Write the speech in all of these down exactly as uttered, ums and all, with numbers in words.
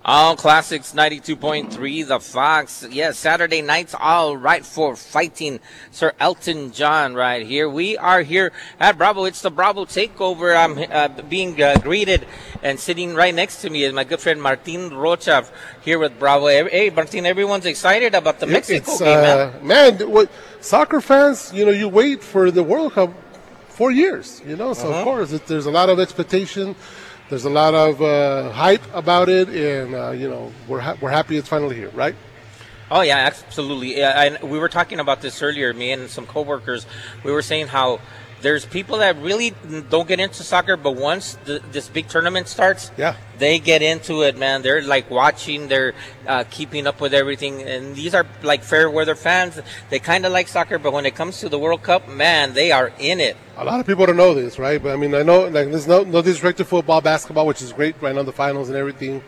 All Classics ninety-two point three, The Fox. Yes, Saturday nights, all right for fighting. Sir Elton John right here. We are here at Bravo. It's the Bravo Takeover. I'm uh, being uh, greeted, and sitting right next to me is my good friend Martin Rocha here with Bravo. Hey, Martin, everyone's excited about the Mexico it's, game, uh, man. Man, what soccer fans, you know, you wait for the World Cup for years, you know, so uh-huh. of course it, there's a lot of expectation. There's a lot of uh, hype about it, and uh, you know we're ha- we're happy it's finally here, right? Oh yeah, absolutely. Yeah, and we were talking about this earlier. Me and some coworkers, we were saying how there's people that really don't get into soccer, but once the, this big tournament starts, yeah, they get into it, man. They're like watching, they're uh, keeping up with everything, and these are like fair weather fans. They kind of like soccer, but when it comes to the World Cup, man, they are in it. A lot of people don't know this, right? But I mean, I know like there's no no disrespect to football, basketball, which is great right now, the finals and everything.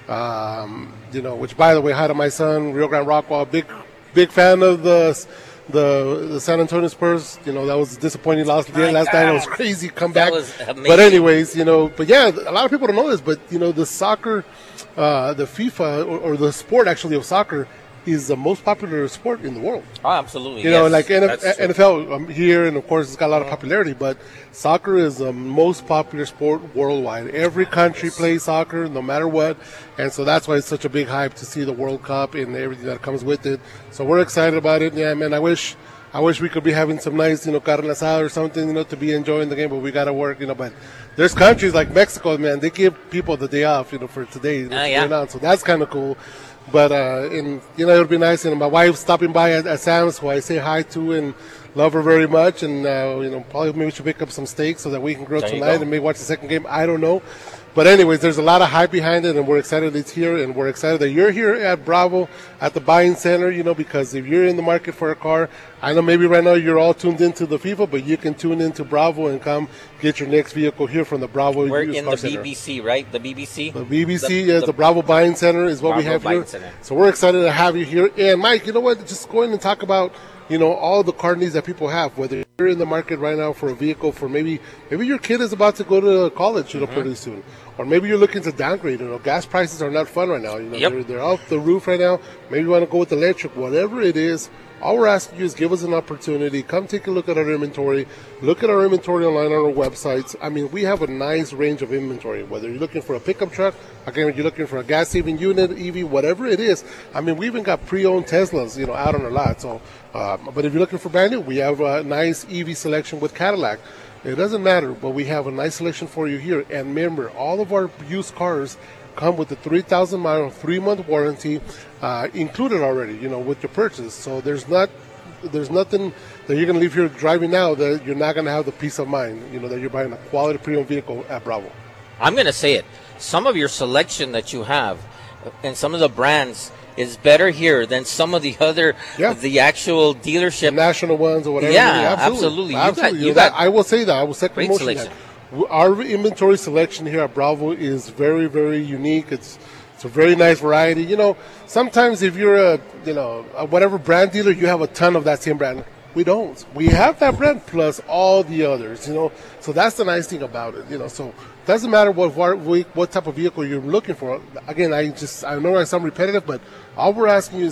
Um, you know, which by the way, hi to my son, Rio Grande Rockwall, big big fan of the. The, the San Antonio Spurs, you know, that was a disappointing loss My last God. night. It was crazy comeback. That was amazing. But anyways, you know, but yeah, a lot of people don't know this, but you know, the soccer, uh, the FIFA or, or the sport actually of soccer is the most popular sport in the world. Oh, absolutely. You yes, know, like N F L um, here, and of course it's got a lot of popularity, but soccer is the most popular sport worldwide. Every country plays soccer, no matter what, and so that's why it's such a big hype to see the World Cup and everything that comes with it. So we're excited about it. Yeah, man, I wish I wish we could be having some nice, you know, carne asada or something, you know, to be enjoying the game, but we got to work, you know. But there's countries like Mexico, man, they give people the day off, you know, for today. Uh, yeah. On, so that's kind of cool. But, uh, and, you know, it would be nice. And my wife's stopping by at, at Sam's, who I say hi to and love her very much. And, uh, you know, probably maybe we should pick up some steak so that we can grill There you tonight go. and maybe watch the second game. I don't know. But anyways, there's a lot of hype behind it, and we're excited it's here, and we're excited that you're here at Bravo at the buying center, you know, because if you're in the market for a car, I know maybe right now you're all tuned into the FIFA, but you can tune into Bravo and come get your next vehicle here from the Bravo We're Used in Car the Center. B B C, right? The B B C? The B B C, The- yes, the- the, Bravo Buying Center is what Bravo we have Buying here. Center. So we're excited to have you here. And Mike, you know what? Just go in and talk about, you know, all the car needs that people have, whether you're in the market right now for a vehicle for maybe maybe your kid is about to go to college, you know, Mm-hmm. pretty soon. Or maybe you're looking to downgrade, you know, gas prices are not fun right now. You know, Yep. they're, they're off the roof right now. Maybe you want to go with electric, whatever it is. All we're asking you is give us an opportunity. Come take a look at our inventory. Look at our inventory online on our websites. I mean, we have a nice range of inventory. Whether you're looking for a pickup truck, again, you're looking for a gas-saving unit, E V, whatever it is. I mean, we even got pre-owned Teslas, you know, out on our lot. So, uh, but if you're looking for brand new, we have a nice E V selection with Cadillac. It doesn't matter, but we have a nice selection for you here. And remember, all of our used cars come with a three thousand mile, three-month warranty uh, included already, you know, with your purchase. So there's not, there's nothing that you're going to leave here driving now that you're not going to have the peace of mind, you know, that you're buying a quality pre-owned vehicle at Bravo. I'm going to say it. Some of your selection that you have and some of the brands is better here than some of the other, Yeah. the actual dealership. National ones or whatever. Yeah, absolutely. You got- Absolutely. you That- got I will say that. I will second great motion that. selection. W- Our inventory selection here at Bravo is very, very unique. It's it's a very nice variety. You know, sometimes if you're a, you know, a whatever brand dealer, you have a ton of that same brand. We don't. We have that brand plus all the others, you know. So that's the nice thing about it, you know. So it doesn't matter what var- what type of vehicle you're looking for. Again, I just, I know I sound repetitive, but all we're asking you is